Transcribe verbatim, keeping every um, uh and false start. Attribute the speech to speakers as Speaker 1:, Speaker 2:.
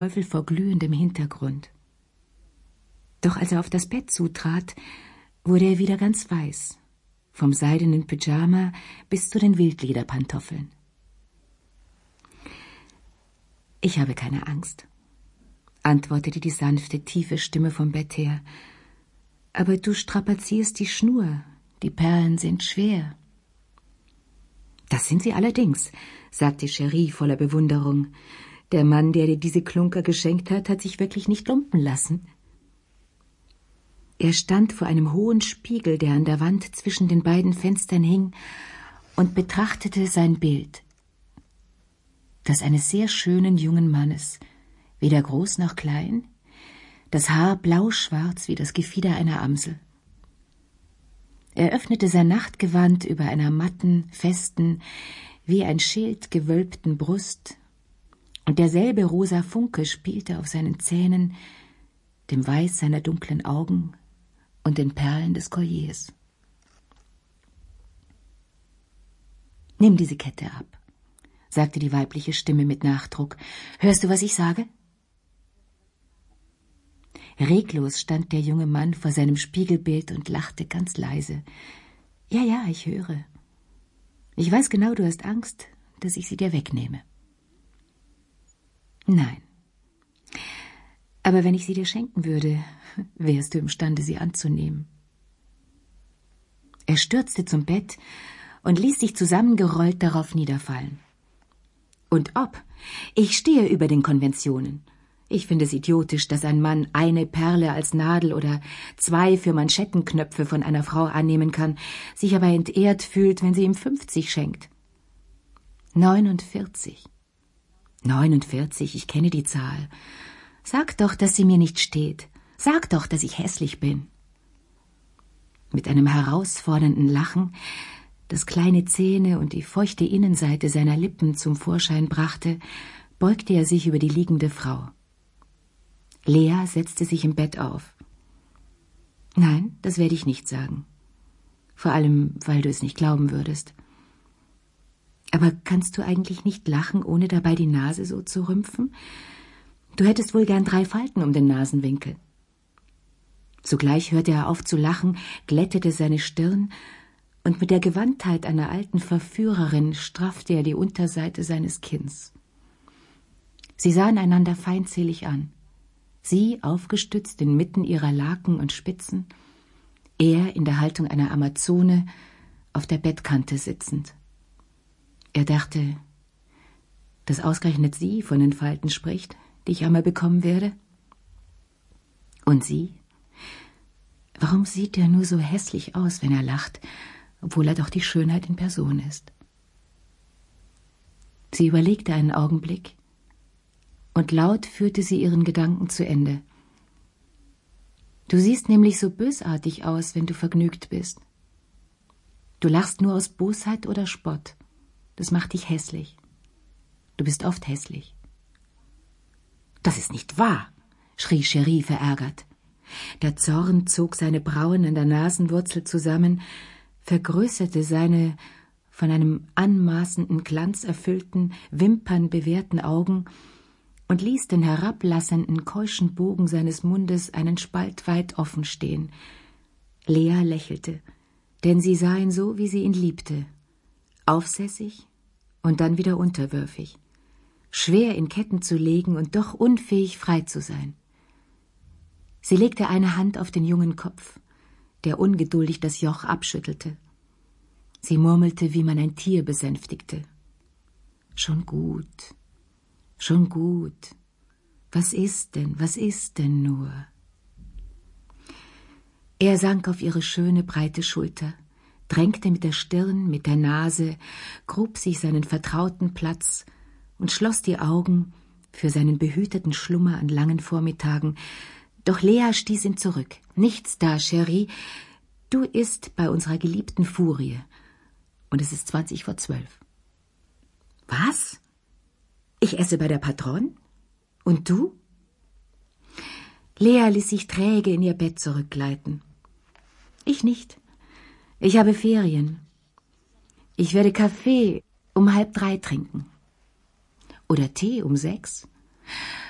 Speaker 1: Teufel vor glühendem Hintergrund. Doch als er auf das Bett zutrat, wurde er wieder ganz weiß, vom seidenen Pyjama bis zu den Wildlederpantoffeln. »Ich habe keine Angst«, antwortete die sanfte, tiefe Stimme vom Bett her. »Aber du strapazierst die Schnur, die Perlen sind schwer.« »Das sind sie allerdings«, sagte Cherie voller Bewunderung. »Der Mann, der dir diese Klunker geschenkt hat, hat sich wirklich nicht lumpen lassen.« Er stand vor einem hohen Spiegel, der an der Wand zwischen den beiden Fenstern hing, und betrachtete sein Bild. Das eines sehr schönen jungen Mannes, weder groß noch klein, das Haar blauschwarz wie das Gefieder einer Amsel. Er öffnete sein Nachtgewand über einer matten, festen, wie ein Schild gewölbten Brust, und derselbe rosa Funke spielte auf seinen Zähnen, dem Weiß seiner dunklen Augen und den Perlen des Colliers. »Nimm diese Kette ab«, sagte die weibliche Stimme mit Nachdruck. »Hörst du, was ich sage?« Reglos stand der junge Mann vor seinem Spiegelbild und lachte ganz leise. »Ja, ja, ich höre. Ich weiß genau, du hast Angst, dass ich sie dir wegnehme.« »Nein. Aber wenn ich sie dir schenken würde, wärst du imstande, sie anzunehmen.« Er stürzte zum Bett und ließ sich zusammengerollt darauf niederfallen. »Und ob? Ich stehe über den Konventionen. Ich finde es idiotisch, dass ein Mann eine Perle als Nadel oder zwei für Manschettenknöpfe von einer Frau annehmen kann, sich aber entehrt fühlt, wenn sie ihm fünfzig schenkt.« »Neunundvierzig. Neunundvierzig, ich kenne die Zahl. Sag doch, dass sie mir nicht steht. Sag doch, dass ich hässlich bin.« Mit einem herausfordernden Lachen, das kleine Zähne und die feuchte Innenseite seiner Lippen zum Vorschein brachte, beugte er sich über die liegende Frau. Lea setzte sich im Bett auf. »Nein, das werde ich nicht sagen. Vor allem, weil du es nicht glauben würdest. Aber kannst du eigentlich nicht lachen, ohne dabei die Nase so zu rümpfen? Du hättest wohl gern drei Falten um den Nasenwinkel.« Sogleich hörte er auf zu lachen, glättete seine Stirn, und mit der Gewandtheit einer alten Verführerin straffte er die Unterseite seines Kinns. Sie sahen einander feindselig an. Sie aufgestützt inmitten ihrer Laken und Spitzen, er in der Haltung einer Amazone, auf der Bettkante sitzend. Er dachte, dass ausgerechnet sie von den Falten spricht, die ich einmal bekommen werde. Und sie? Warum sieht er nur so hässlich aus, wenn er lacht, obwohl er doch die Schönheit in Person ist? Sie überlegte einen Augenblick, und laut führte sie ihren Gedanken zu Ende. »Du siehst nämlich so bösartig aus, wenn du vergnügt bist. Du lachst nur aus Bosheit oder Spott. Das macht dich hässlich. Du bist oft hässlich.« »Das ist nicht wahr«, schrie Cherie verärgert. Der Zorn zog seine Brauen an der Nasenwurzel zusammen, vergrößerte seine von einem anmaßenden Glanz erfüllten, wimpernbewehrten Augen und ließ den herablassenden, keuschen Bogen seines Mundes einen Spalt weit offen stehen. Lea lächelte, denn sie sah ihn so, wie sie ihn liebte, aufsässig und dann wieder unterwürfig, schwer in Ketten zu legen und doch unfähig, frei zu sein. Sie legte eine Hand auf den jungen Kopf, der ungeduldig das Joch abschüttelte. Sie murmelte, wie man ein Tier besänftigte. »Schon gut, schon gut. Was ist denn, was ist denn nur?« Er sank auf ihre schöne, breite Schulter, drängte mit der Stirn, mit der Nase, grub sich seinen vertrauten Platz und schloss die Augen für seinen behüteten Schlummer an langen Vormittagen. Doch Lea stieß ihn zurück. »Nichts da, Cherie. Du isst bei unserer geliebten Furie. Und es ist zwanzig vor zwölf.« »Was? Ich esse bei der Patronne? Und du?« Lea ließ sich träge in ihr Bett zurückgleiten. »Ich nicht. Ich habe Ferien. Ich werde Kaffee um halb drei trinken. Oder Tee um sechs.